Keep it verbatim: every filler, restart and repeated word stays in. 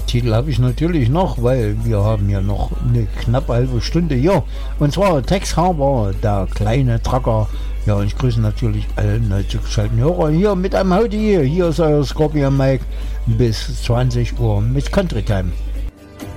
Titel habe ich natürlich noch, weil wir haben ja noch eine knappe halbe Stunde hier. Und zwar Tex Harbor, der kleine Tracker. Ja, und ich grüße natürlich alle neu zugeschalteten Hörer hier mit einem Howdy. Hier ist euer Scorpion Mike bis zwanzig Uhr mit Country Time.